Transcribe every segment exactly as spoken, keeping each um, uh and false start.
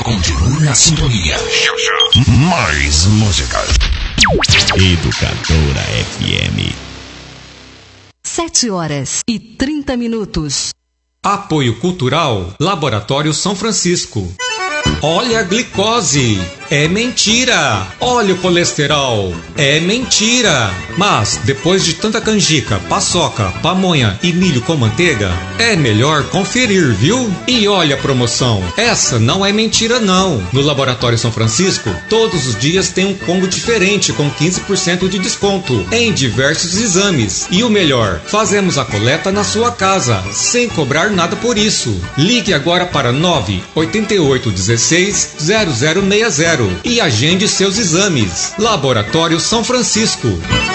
Continue na sintonia. Mais música. Educadora F M. Sete horas e trinta minutos. Apoio Cultural Laboratório São Francisco. Olha a glicose, é mentira. Olha o colesterol, é mentira. Mas depois de tanta canjica, paçoca, pamonha e milho com manteiga, é melhor conferir, viu? E olha a promoção, essa não é mentira não. No Laboratório São Francisco, todos os dias tem um combo diferente com quinze por cento de desconto em diversos exames. E o melhor, fazemos a coleta na sua casa, sem cobrar nada por isso. Ligue agora para nove oito oito um seis zero zero seis zero e agende seus exames. Laboratório São Francisco.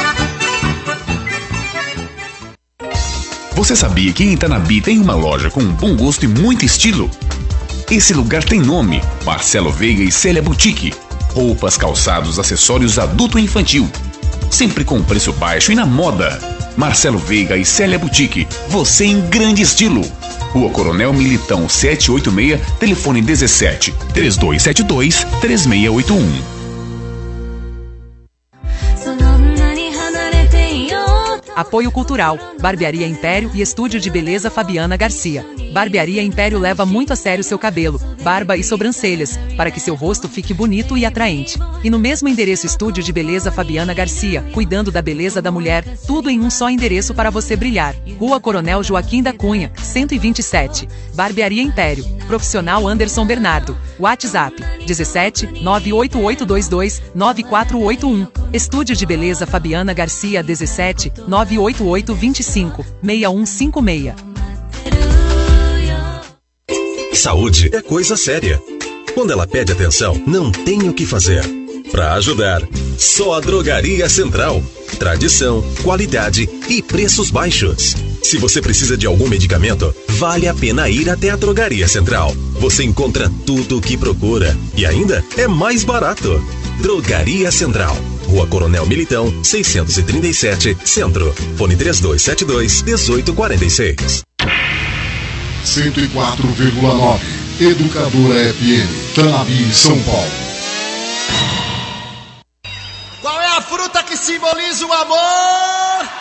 Você sabia que em Itanabi tem uma loja com bom gosto e muito estilo? Esse lugar tem nome: Marcelo Veiga e Célia Boutique. Roupas, calçados, acessórios adulto e infantil. Sempre com preço baixo e na moda. Marcelo Veiga e Célia Boutique. Você em grande estilo. Rua Coronel Militão setecentos e oitenta e seis, telefone dezessete, três dois sete dois, três seis oito um. Apoio Cultural, Barbearia Império e Estúdio de Beleza Fabiana Garcia. Barbearia Império leva muito a sério seu cabelo, barba e sobrancelhas, para que seu rosto fique bonito e atraente. E no mesmo endereço Estúdio de Beleza Fabiana Garcia, cuidando da beleza da mulher, tudo em um só endereço para você brilhar. Rua Coronel Joaquim da Cunha, cento e vinte e sete. Barbearia Império. Profissional Anderson Bernardo. WhatsApp, dezessete, nove oito oito dois dois, nove quatro oito um. Estúdio de Beleza Fabiana Garcia, dezessete, nove oito oito dois cinco, seis um cinco seis. Saúde é coisa séria. Quando ela pede atenção, não tem o que fazer. Para ajudar, só a Drogaria Central. Tradição, qualidade e preços baixos. Se você precisa de algum medicamento, vale a pena ir até a Drogaria Central. Você encontra tudo o que procura e ainda é mais barato. Drogaria Central. Rua Coronel Militão, seiscentos e trinta e sete, Centro. Fone três dois sete dois, um oito quatro seis. cento e quatro vírgula nove. Educadora F M. Tanabi, São Paulo. Qual é a fruta que simboliza o amor?